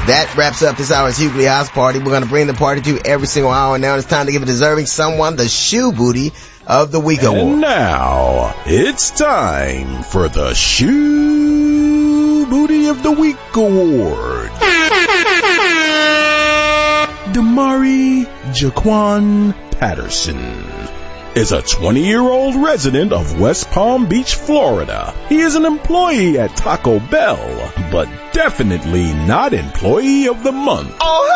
That wraps up this hour's Hughley House Party. We're going to bring the party to you every single hour. Now it's time to give a deserving someone the Shoe Booty of the Week award. And now it's time for the Shoe Booty of the Week award. Damari Jaquan Patterson is a 20-year-old resident of West Palm Beach, Florida. He is an employee at Taco Bell, but definitely not Employee of the Month. Oh,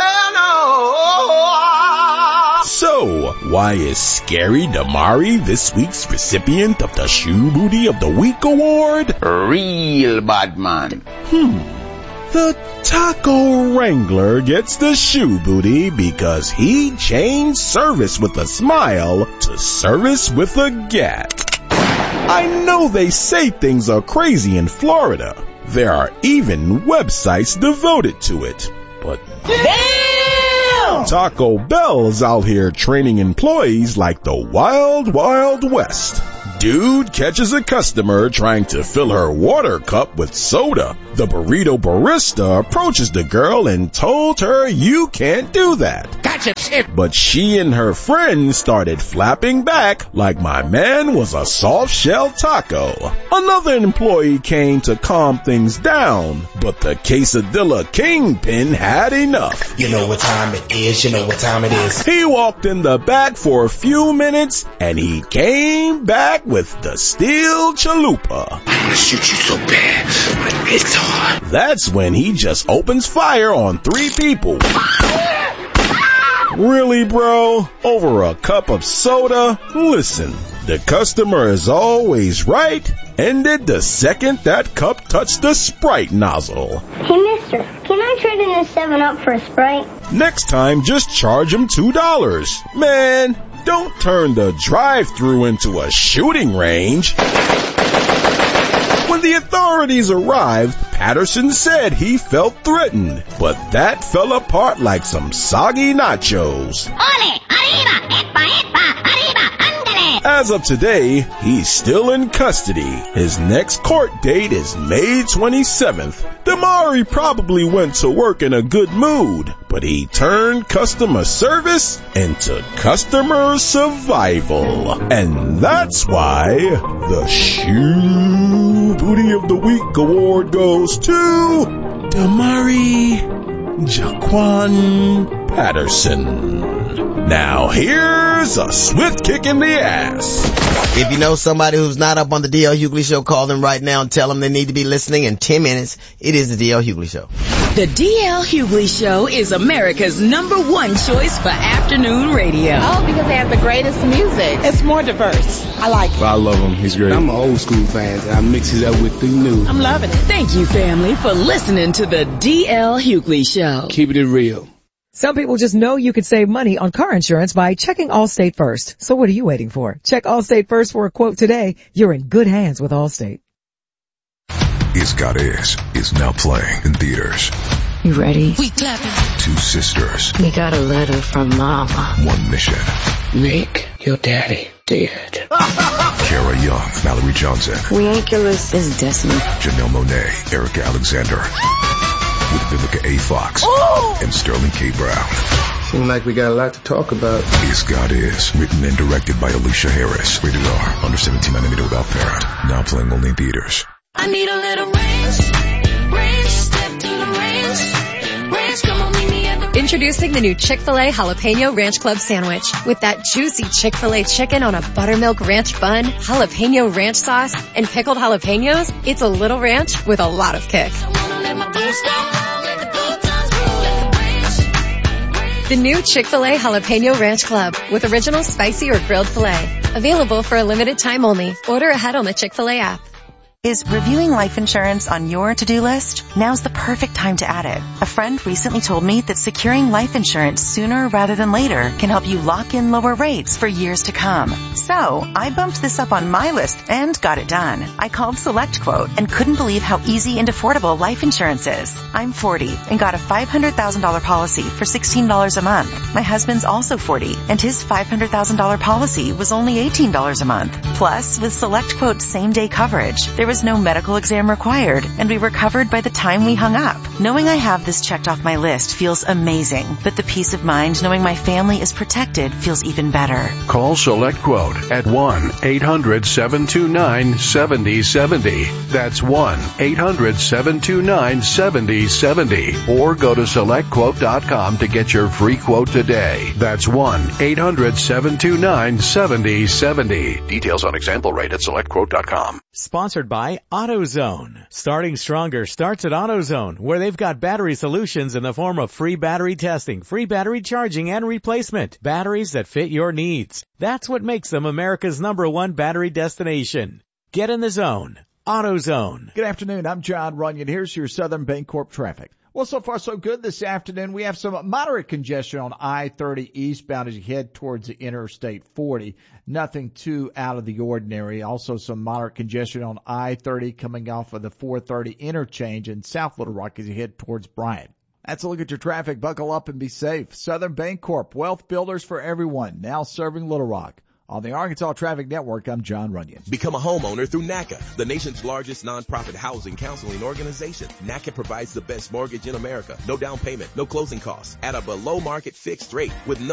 hell no! So, why is Scary Damari this week's recipient of the Shoe Booty of the Week award? Real bad man. The Taco Wrangler gets the Shoe Booty because he changed service with a smile to service with a gat. I know they say things are crazy in Florida. There are even websites devoted to it. But damn! Taco Bell's out here training employees like the Wild Wild West. Dude catches a customer trying to fill her water cup with soda. The burrito barista approaches the girl and told her you can't do that. Gotcha, shit. But she and her friend started flapping back like my man was a soft-shell taco. Another employee came to calm things down, but the quesadilla kingpin had enough. You know what time it is, you know what time it is. He walked in the back for a few minutes and he came back with the steel chalupa. I'm gonna shoot you so bad, but it's hard. That's when he just opens fire on 3 people. Really, bro? Over a cup of soda? Listen, the customer is always right. Ended the second that cup touched the Sprite nozzle. Hey, mister, can I trade in this 7-Up for a Sprite? Next time, just charge him $2. Man, don't turn the drive-thru into a shooting range. When the authorities arrived, Patterson said he felt threatened, but that fell apart like some soggy nachos. Ole, arriba, epa, arriba, andale. As of today, he's still in custody. His next court date is May 27th. Damari probably went to work in a good mood, but he turned customer service into customer survival. And that's why the Shoe Booty of the Week award goes to Damari Jaquan Patterson. Now here's a swift kick in the ass. If you know somebody who's not up on the D.L. Hughley Show, call them right now and tell them they need to be listening in 10 minutes. It is the D.L. Hughley Show. The D.L. Hughley Show is America's #1 choice for afternoon radio. Oh, because they have the greatest music. It's more diverse. I like it. I love him. He's great. I'm an old school fan. I mix it up with the new. I'm loving it. Thank you, family, for listening to the D.L. Hughley Show. Keep it real. Some people just know you could save money on car insurance by checking Allstate first. So what are you waiting for? Check Allstate first for a quote today. You're in good hands with Allstate. Is God is now playing in theaters. You ready? We clapping. 2 sisters. We got a letter from Mama. 1 mission. Make your daddy dead. Kara Young, Mallory Johnson. We ain't killers. This is Destiny. Janelle Monáe, Erica Alexander. With Vivica A. Fox and Sterling K. Brown. Seems like we got a lot to talk about. Is God Is, written and directed by Alicia Harris. Rated R, under 17 without parent. Now playing only in theaters. I need a little range, step to the range, come on, meet me at the... Introducing the new Chick-fil-A Jalapeno Ranch Club Sandwich. With that juicy Chick-fil-A chicken on a buttermilk ranch bun, jalapeno ranch sauce, and pickled jalapenos, it's a little ranch with a lot of kick. The new Chick-fil-A Jalapeno Ranch Club with original spicy or grilled filet. Available for a limited time only. Order ahead on the Chick-fil-A app. Is reviewing life insurance on your to-do list? Now's the perfect time to add it. A friend recently told me that securing life insurance sooner rather than later can help you lock in lower rates for years to come. So, I bumped this up on my list and got it done. I called SelectQuote and couldn't believe how easy and affordable life insurance is. I'm 40 and got a $500,000 policy for $16 a month. My husband's also 40 and his $500,000 policy was only $18 a month. Plus, with SelectQuote's same-day coverage, there was no medical exam required, and we were covered by the time we hung up. Knowing I have this checked off my list feels amazing, but the peace of mind knowing my family is protected feels even better. Call SelectQuote at 1-800-729-7070. That's 1-800-729-7070. Or go to SelectQuote.com to get your free quote today. That's 1-800-729-7070. Details on example rate at SelectQuote.com. Sponsored by AutoZone. Starting stronger starts at AutoZone, where they've got battery solutions in the form of free battery testing, free battery charging, and replacement. Batteries that fit your needs. That's what makes them America's #1 battery destination. Get in the zone. AutoZone. Good afternoon. I'm John Runyon. Here's your Southern Bancorp traffic. Well, so far so good this afternoon. We have some moderate congestion on I-30 eastbound as you head towards the Interstate 40. Nothing too out of the ordinary. Also some moderate congestion on I-30 coming off of the 430 interchange in South Little Rock as you head towards Bryant. That's a look at your traffic. Buckle up and be safe. Southern Bancorp, wealth builders for everyone, now serving Little Rock. On the Arkansas Traffic Network, I'm John Runyon. Become a homeowner through NACA, the nation's largest nonprofit housing counseling organization. NACA provides the best mortgage in America. No down payment, no closing costs, at a below market fixed rate with no